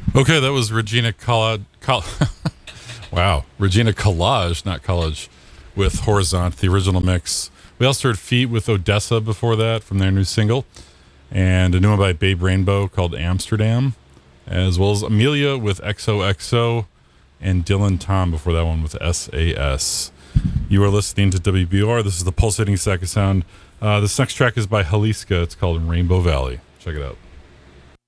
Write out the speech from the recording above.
Okay, that was Regina wow, Regina Collage, not College, with Horizont, the original mix. We also heard Feet with Odessa before that from their new single, and a new one by Babe Rainbow called Amsterdam, as well as Amelia with XOXO, and Dylan Tom before that one with SAS. You are listening to WBR. This is the pulsating sack of sound. This next track is by Jalisca. It's called Rainbow Valley. Check it out.